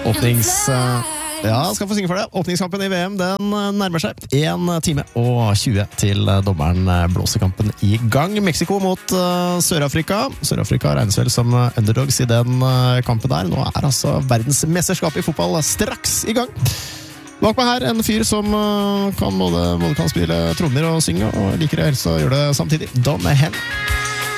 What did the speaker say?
Skal få synge for det. Åpningskampen i VM, den nærmer seg 1 time og 20 til dommeren blåser kampen i gang. Mexico mot Sør-Afrika. Sør-Afrika regnes vel som underdogs i den kampen der. Nå altså verdensmesterskapet i fotball straks i gang. Bak meg her en fyr som både kan spille trommer og synge, og liker det helst å gjøre det samtidig. Don Henn.